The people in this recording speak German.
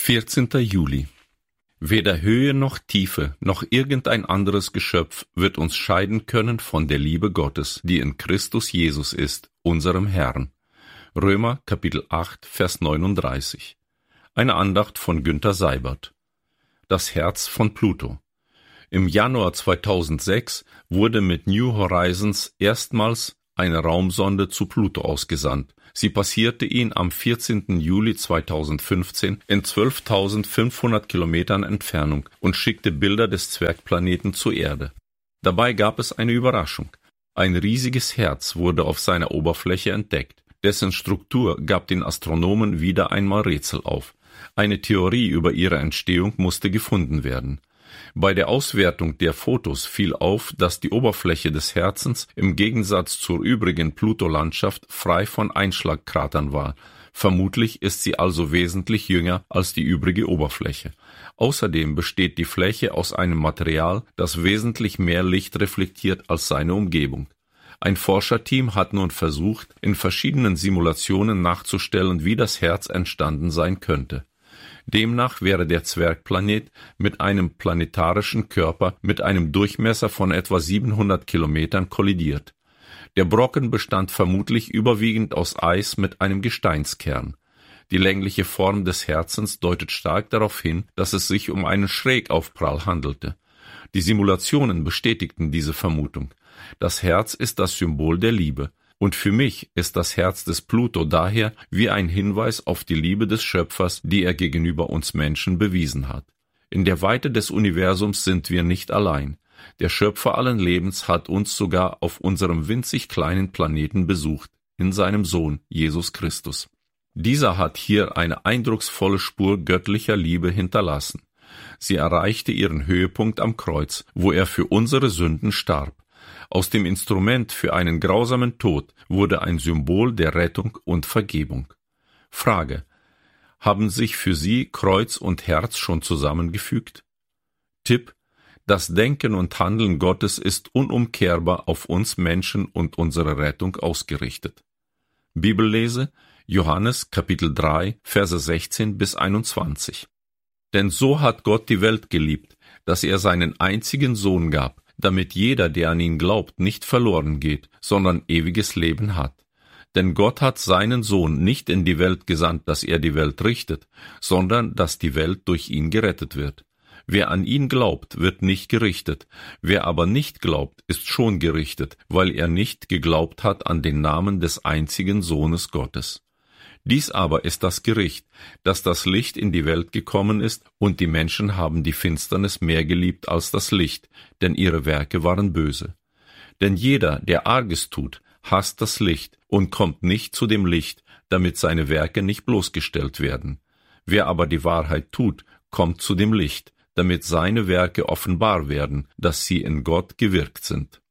14. Juli. Weder Höhe noch Tiefe noch irgendein anderes Geschöpf wird uns scheiden können von der Liebe Gottes, die in Christus Jesus ist, unserem Herrn. Römer Kapitel 8, Vers 39. Eine Andacht von Günter Seibert. Das Herz von Pluto. Im Januar 2006 wurde mit New Horizons erstmals eine Raumsonde zu Pluto ausgesandt. Sie passierte ihn am 14. Juli 2015 in 12.500 Kilometern Entfernung und schickte Bilder des Zwergplaneten zur Erde. Dabei gab es eine Überraschung. Ein riesiges Herz wurde auf seiner Oberfläche entdeckt. Dessen Struktur gab den Astronomen wieder einmal Rätsel auf. Eine Theorie über ihre Entstehung musste gefunden werden. Bei der Auswertung der Fotos fiel auf, dass die Oberfläche des Herzens im Gegensatz zur übrigen Pluto-Landschaft frei von Einschlagkratern war. Vermutlich ist sie also wesentlich jünger als die übrige Oberfläche. Außerdem besteht die Fläche aus einem Material, das wesentlich mehr Licht reflektiert als seine Umgebung. Ein Forscherteam hat nun versucht, in verschiedenen Simulationen nachzustellen, wie das Herz entstanden sein könnte. Demnach wäre der Zwergplanet mit einem planetarischen Körper mit einem Durchmesser von etwa 700 Kilometern kollidiert. Der Brocken bestand vermutlich überwiegend aus Eis mit einem Gesteinskern. Die längliche Form des Herzens deutet stark darauf hin, dass es sich um einen Schrägaufprall handelte. Die Simulationen bestätigten diese Vermutung. Das Herz ist das Symbol der Liebe. Und für mich ist das Herz des Pluto daher wie ein Hinweis auf die Liebe des Schöpfers, die er gegenüber uns Menschen bewiesen hat. In der Weite des Universums sind wir nicht allein. Der Schöpfer allen Lebens hat uns sogar auf unserem winzig kleinen Planeten besucht, in seinem Sohn Jesus Christus. Dieser hat hier eine eindrucksvolle Spur göttlicher Liebe hinterlassen. Sie erreichte ihren Höhepunkt am Kreuz, wo er für unsere Sünden starb. Aus dem Instrument für einen grausamen Tod wurde ein Symbol der Rettung und Vergebung. Frage: Haben sich für Sie Kreuz und Herz schon zusammengefügt? Tipp: Das Denken und Handeln Gottes ist unumkehrbar auf uns Menschen und unsere Rettung ausgerichtet. Bibellese: Johannes Kapitel 3, Verse 16 bis 21. Denn so hat Gott die Welt geliebt, dass er seinen einzigen Sohn gab, damit jeder, der an ihn glaubt, nicht verloren geht, sondern ewiges Leben hat. Denn Gott hat seinen Sohn nicht in die Welt gesandt, dass er die Welt richtet, sondern dass die Welt durch ihn gerettet wird. Wer an ihn glaubt, wird nicht gerichtet. Wer aber nicht glaubt, ist schon gerichtet, weil er nicht geglaubt hat an den Namen des einzigen Sohnes Gottes. Dies aber ist das Gericht, dass das Licht in die Welt gekommen ist, und die Menschen haben die Finsternis mehr geliebt als das Licht, denn ihre Werke waren böse. Denn jeder, der Arges tut, hasst das Licht und kommt nicht zu dem Licht, damit seine Werke nicht bloßgestellt werden. Wer aber die Wahrheit tut, kommt zu dem Licht, damit seine Werke offenbar werden, dass sie in Gott gewirkt sind.